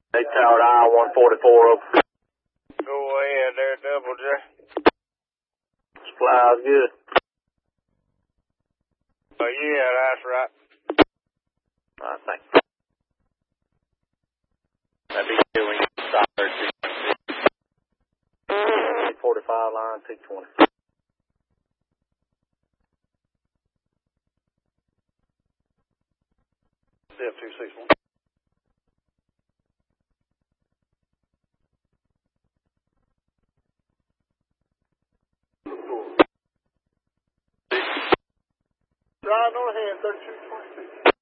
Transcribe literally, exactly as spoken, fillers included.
They towered I one forty-four over. Go ahead there, Double J. Supply is good. Oh, yeah, that's right. All right, thanks. That'd be good when you stop there, two twenty-six. forty-five line, two twenty. Step two six one. Drive on ahead, thirty-two twenty-two.